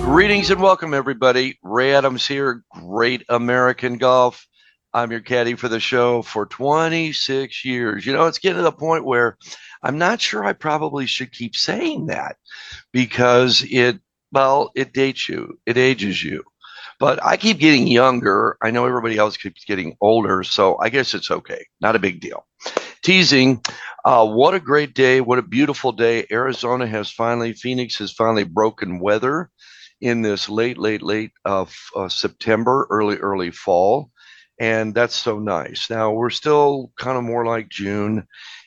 Greetings and welcome, everybody. Ray Adams here, Great American Golf. I'm your caddy for the show for 26 years. You know, it's getting to the point where I'm not sure I probably should keep saying that because it dates you, it ages you. But I keep getting younger. I know everybody else keeps getting older, so I guess it's okay. Not a big deal. Teasing. What a great day. What a beautiful day. Phoenix has finally broken weather in this late September, early fall. And that's so nice. Now we're still kind of more like June,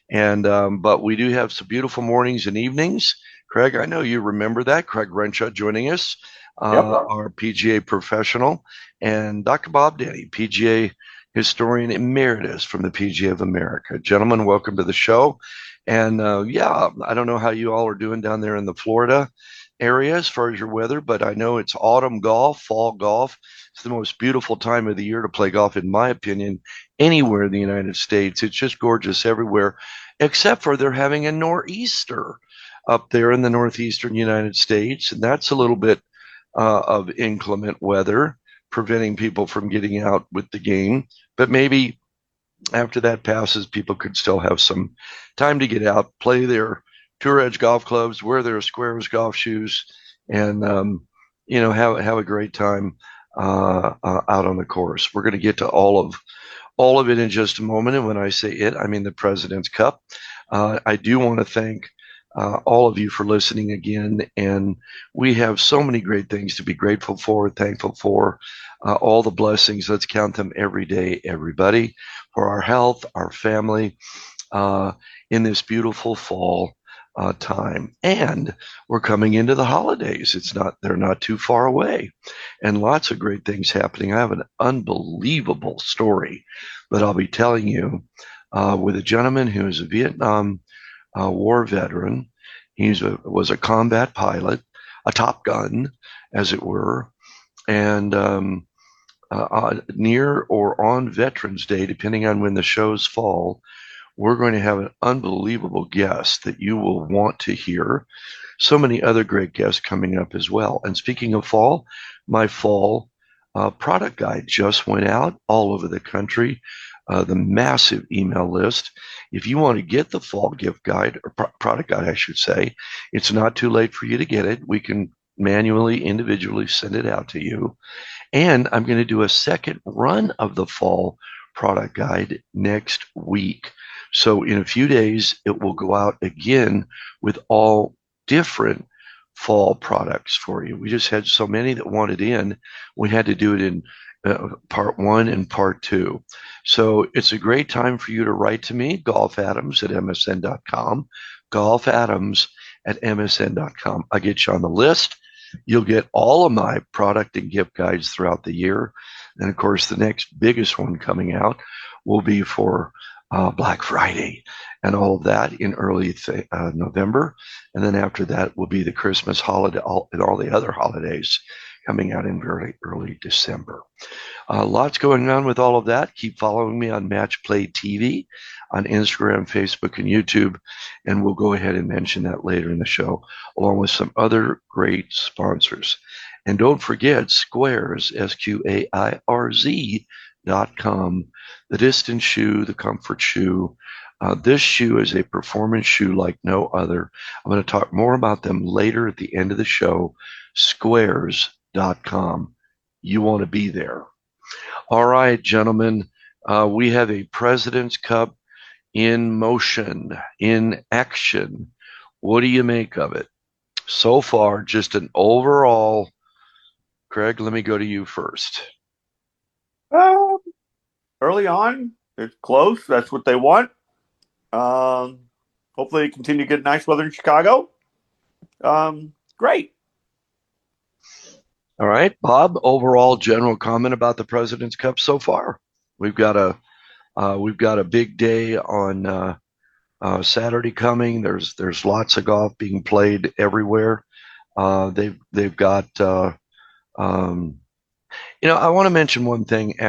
but we do have some beautiful mornings and evenings. Craig, I know you remember that. Craig Renshaw joining us, Yep. our PGA professional, and Dr. Bob Denny, PGA historian emeritus from the PGA of America. Gentlemen, welcome to the show. And yeah, I don't know how you all are doing down there in the Florida area as far as your weather, but I know it's autumn golf, fall golf. It's the most beautiful time of the year to play golf, in my opinion, anywhere in the United States. It's just gorgeous everywhere, except for they're having a nor'easter up there in the northeastern United States, and that's a little bit of inclement weather, preventing people from getting out with the game. But maybe after that passes, people could still have some time to get out, play their tour edge golf clubs, wear their squares golf shoes, and have a great time out on the course. We're going to get to all of it in just a moment, and when I say it, I mean the President's Cup. I do want to thank all of you for listening again. And we have so many great things to be grateful for, thankful for, all the blessings. Let's count them every day, everybody, for our health, our family, uh, in this beautiful fall time. And we're coming into the holidays. They're not too far away, and lots of great things happening. I have an unbelievable story that I'll be telling you with a gentleman who is a Vietnam war veteran. Was a combat pilot, a Top Gun, as it were, and near or on Veterans Day, depending on when the shows fall, we're going to have an unbelievable guest that you will want to hear. So many other great guests coming up as well. And speaking of fall, my fall product guide just went out all over the country, the massive email list. If you want to get the fall gift guide or product guide, I should say, it's not too late for you to get it. We can manually, individually send it out to you. And I'm going to do a second run of the fall product guide next week. So in a few days, it will go out again with all different fall products for you. We just had so many that wanted in. We had to do it in part one and part two. So it's a great time for you to write to me, golfadams@msn.com, golfadams@msn.com. I get you on the list. You'll get all of my product and gift guides throughout the year. And of course, the next biggest one coming out will be for Black Friday and all of that in early November. And then after that will be the Christmas holiday and all the other holidays coming out in early December. Lots going on with all of that. Keep following me on Match Play TV on Instagram, Facebook, and YouTube. And we'll go ahead and mention that later in the show, along with some other great sponsors. And don't forget Squares, SQAIRZ.com, the distance shoe, the comfort shoe. This shoe is a performance shoe like no other. I'm going to talk more about them later at the end of the show. Squares.com. You want to be there. All right, gentlemen, we have a President's Cup in motion, in action. What do you make of it? So far, just an overall. Craig, let me go to you first. Uh, Early on, it's close. That's what they want. Um, Hopefully, they continue to get nice weather in Chicago. Great. All right, Bob, overall general comment about the President's Cup so far. We've got a we've got a big day on Saturday coming. There's lots of golf being played everywhere. They've got I want to mention one thing